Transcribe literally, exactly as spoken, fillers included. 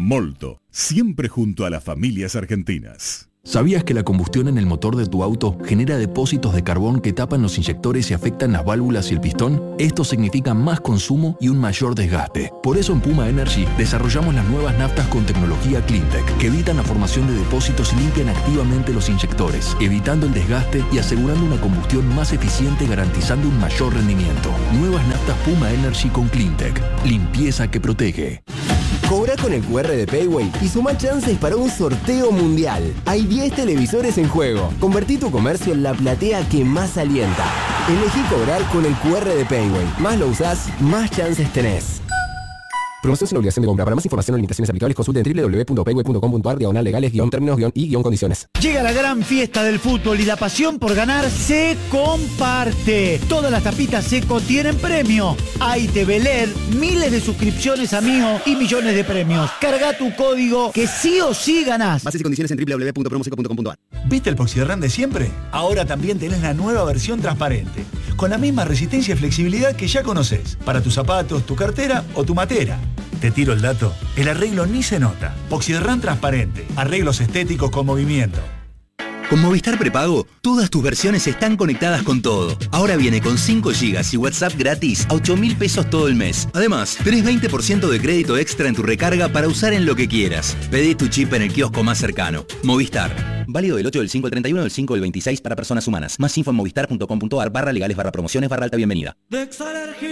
Molto, siempre junto a las familias argentinas. ¿Sabías que la combustión en el motor de tu auto genera depósitos de carbón que tapan los inyectores y afectan las válvulas y el pistón? Esto significa más consumo y un mayor desgaste. Por eso en Puma Energy desarrollamos las nuevas naftas con tecnología CleanTech, que evitan la formación de depósitos y limpian activamente los inyectores, evitando el desgaste y asegurando una combustión más eficiente, garantizando un mayor rendimiento. Nuevas naftas Puma Energy con CleanTech. Limpieza que protege. Cobra con el cu erre de Payway y suma chances para un sorteo mundial. Hay diez televisores en juego. Convertí tu comercio en la platea que más alienta. Elegí cobrar con el cu erre de Payway. Más lo usás, más chances tenés. Promoción sin obligación de compra. Para más información o limitaciones aplicables, consulte en doble u doble u doble u punto payway punto com punto a r diagonal legales guión términos guión y guión condiciones. Llega la gran fiesta del fútbol y la pasión por ganar se comparte. Todas las tapitas Seco tienen premio. Hay T V L E D, miles de suscripciones a Mío y millones de premios. Carga tu código que sí o sí ganás. Bases y condiciones en doble u doble u doble u punto promoseco punto com punto a r. ¿Viste el Poxyderran de siempre? Ahora también tenés la nueva versión transparente, con la misma resistencia y flexibilidad que ya conocés, para tus zapatos, tu cartera o tu matera. Te tiro el dato, el arreglo ni se nota. Poxyderran transparente, arreglos estéticos con movimiento. Con Movistar Prepago, todas tus versiones están conectadas con todo. Ahora viene con cinco gigas y WhatsApp gratis a ocho mil pesos todo el mes. Además, tenés veinte por ciento de crédito extra en tu recarga para usar en lo que quieras. Pedí tu chip en el kiosco más cercano. Movistar. Válido del ocho del cinco al treinta y uno del cinco del veintiséis para personas humanas. Más info en movistar punto com punto a r barra legales barra promociones barra alta bienvenida.